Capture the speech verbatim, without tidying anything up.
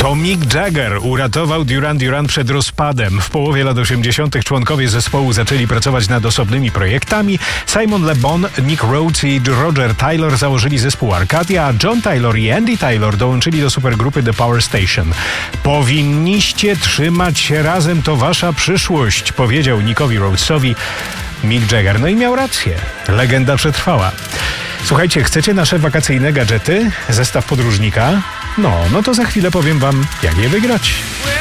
To Mick Jagger uratował Duran Duran przed rozpadem. W połowie lat osiemdziesiątych członkowie zespołu zaczęli pracować nad osobnymi projektami. Simon Le Bon, Nick Rhodes i Roger Taylor założyli zespół Arcadia, a John Taylor i Andy Taylor dołączyli do supergrupy The Power Station. Powinniście trzymać się razem, to wasza przyszłość, powiedział Nickowi Rhodesowi Mick Jagger. No i miał rację. Legenda przetrwała. Słuchajcie, chcecie nasze wakacyjne gadżety? Zestaw podróżnika? No, no to za chwilę powiem wam, jak je wygrać.